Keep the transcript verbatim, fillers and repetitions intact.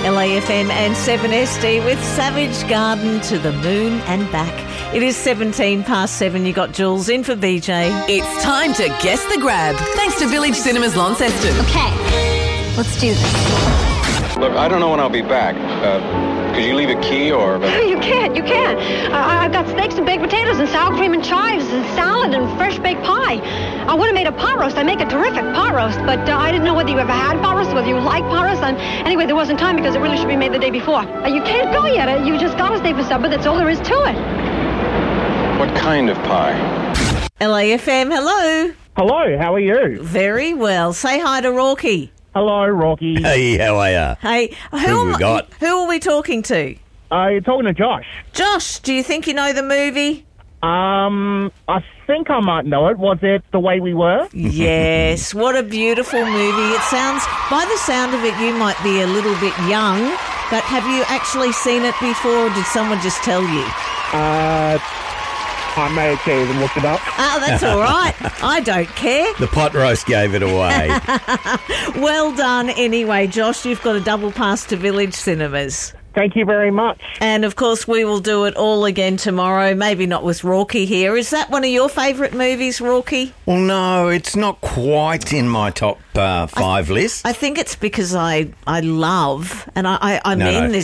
L A F M and seven S D with Savage Garden to the moon and back. It is seventeen past seven. You got Jules in for B J. It's time to guess the grab, thanks to Village Cinemas Launceston. Okay, let's do this. Look, I don't know when I'll be back. Uh, could you leave a key or... No, you can't, you can't. I- I've got steaks and baked potatoes and sour cream and chives and salad and fresh baked pie. I would have made a pot roast. I make a terrific pot roast, but uh, I didn't know whether you ever had pot roast, whether you like pot roast. And anyway, there wasn't time because it really should be made the day before. Uh, you can't go yet. Uh, you just got to stay for supper. That's all there is to it. What kind of pie? L A F M, hello. Hello, how are you? Very well. Say hi to Rocky. Hello, Rocky. Hey, how are ya? Hey, who, Who we am I- got? who are we talking to? Uh, you're talking to Josh. Josh, do you think you know the movie? Um, I think I might know it. Was it The Way We Were? Yes, what a beautiful movie. It sounds, by the sound of it, you might be a little bit young, but have you actually seen it before, or did someone just tell you? Uh, I may have even looked it up. Oh, that's all right. I don't care. The pot roast gave it away. Well done anyway, Josh. You've got a double pass to Village Cinemas. Thank you very much. And, of course, we will do it all again tomorrow, maybe not with Rocky here. Is that one of your favourite movies, Rocky? Well, no, it's not quite in my top uh, five list. I think it's because I, I love, and I, I, I No, mean no. this